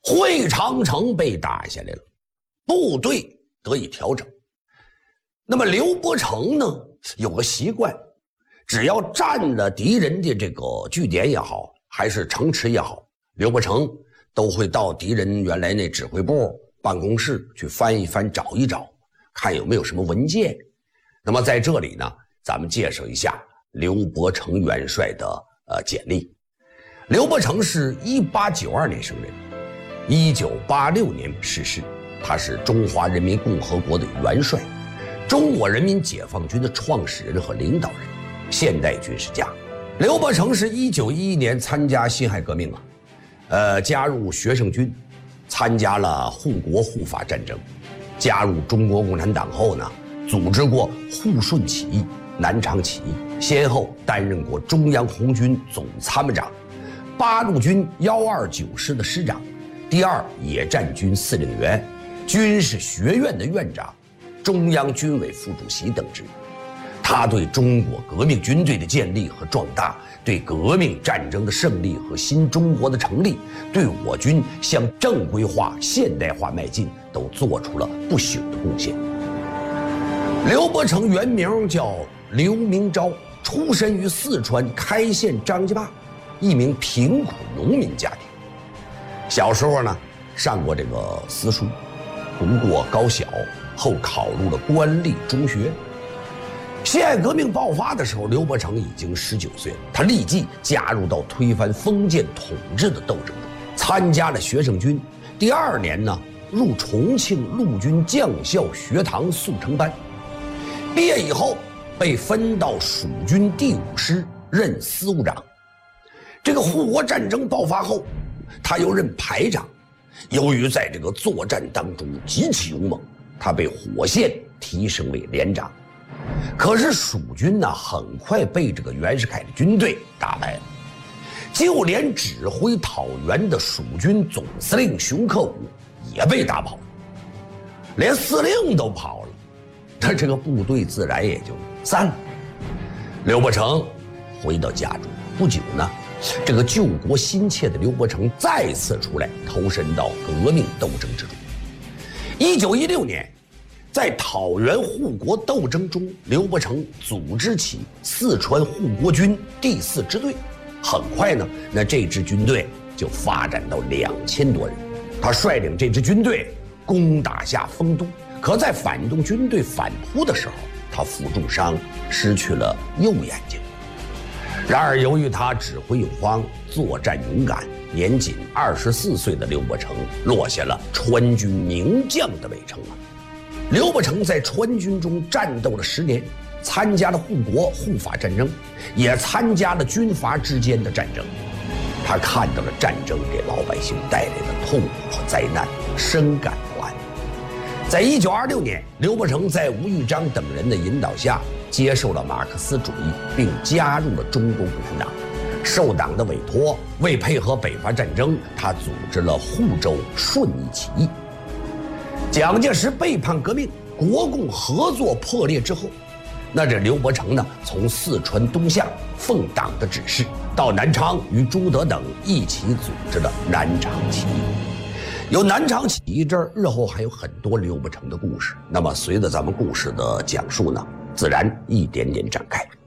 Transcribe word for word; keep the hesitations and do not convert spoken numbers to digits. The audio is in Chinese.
会长城被打下来了，部队得以调整。那么刘伯承呢，有个习惯，只要占了敌人的这个据点也好，还是城池也好，刘伯承都会到敌人原来那指挥部办公室去翻一翻，找一找，看有没有什么文件。那么在这里呢，咱们介绍一下刘伯承元帅的呃简历。刘伯承是一八九二年生人，一九八六年逝世。他是中华人民共和国的元帅，中国人民解放军的创始人和领导人，现代军事家。刘伯承是一九一一年参加辛亥革命啊，呃，加入学生军，参加了护国护法战争。加入中国共产党后呢，组织过沪顺起义、南昌起义，先后担任过中央红军总参谋长、八路军幺二九师的师长、第二野战军司令员、军事学院的院长、中央军委副主席等职。他对中国革命军队的建立和壮大，对革命战争的胜利和新中国的成立，对我军向正规化、现代化迈进，都做出了不朽的贡献。刘伯承原名叫刘明昭，出身于四川开县张家坝，一名贫苦农民家庭。小时候呢，上过这个私塾，读过高小，后考入了官立中学。辛亥革命爆发的时候，刘伯承已经十九岁了，他立即加入到推翻封建统治的斗争中，参加了学生军。第二年呢，入重庆陆军将校学堂速成班。毕业以后，被分到蜀军第五师任司务长。这个护国战争爆发后，他又任排长。由于在这个作战当中极其勇猛，他被火线提升为连长。可是蜀军呢，很快被这个袁世凯的军队打败了，就连指挥讨袁的蜀军总司令熊克武也被打跑了，连司令都跑了，他这个部队自然也就散了。刘伯承回到家中不久呢，这个救国心切的刘伯承再次出来投身到革命斗争之中。一九一六年，在讨袁护国斗争中，刘伯承组织起四川护国军第四支队。很快呢，那这支军队就发展到两千多人。他率领这支军队攻打下丰都，可在反动军队反扑的时候，他负重伤，失去了右眼睛。然而，由于他指挥有方，作战勇敢，年仅二十四岁的刘伯承落下了川军名将的美称啊。刘伯承在川军中战斗了十年，参加了护国护法战争，也参加了军阀之间的战争。他看到了战争给老百姓带来的痛苦和灾难，深感不安。在一九二六年，刘伯承在吴玉章等人的引导下，接受了马克思主义，并加入了中国共产党。受党的委托，为配合北伐战争，他组织了沪州顺义起义。蒋介石背叛革命，国共合作破裂之后，那这刘伯承呢，从四川东向，奉党的指示，到南昌与朱德等一起组织了南昌起义。有南昌起义这儿，日后还有很多刘伯承的故事。那么随着咱们故事的讲述呢，自然一点点展开。